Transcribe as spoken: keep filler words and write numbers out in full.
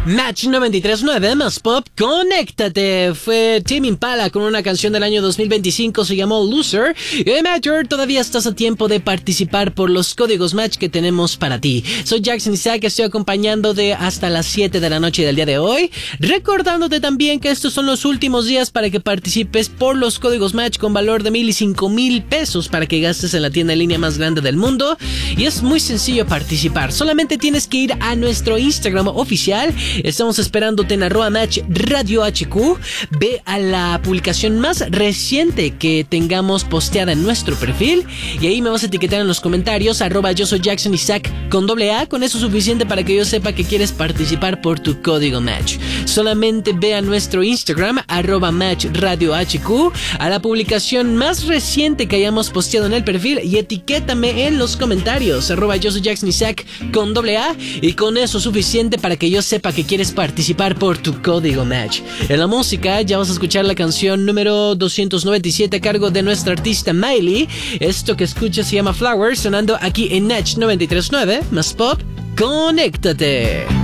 Match noventa y tres punto nueve más pop, conéctate. Fue Tame Impala con una canción del año dos mil veinticinco, se llamó Loser. Y hoy, Major, todavía estás a tiempo de participar por los códigos Match que tenemos para ti. Soy Jackson Isaac, estoy acompañándote hasta las siete de la noche del día de hoy. Recordándote también que estos son los últimos días para que participes por los códigos Match con valor de mil y cinco mil pesos para que gastes en la tienda en línea más grande del mundo. Y es muy sencillo participar. Solamente tienes que ir a nuestro Instagram oficial. Estamos esperándote en arroba match radio H Q. Ve a la publicación más reciente que tengamos posteada en nuestro perfil y ahí me vas a etiquetar en los comentarios arroba yo soy Jackson Isaac con doble A. Con eso es suficiente para que yo sepa que quieres participar por tu código Match. Solamente ve a nuestro Instagram arroba match radio H Q, a la publicación más reciente que hayamos posteado en el perfil y etiquétame en los comentarios arroba yo soy Jackson Isaac con doble A, y con eso es suficiente para que yo sepa que quieres participar por tu código Match. En la música ya vas a escuchar la canción número doscientos noventa y siete a cargo de nuestra artista Miley. Esto que escuchas se llama Flowers, sonando aquí en Match noventa y tres punto nueve más pop. Conéctate.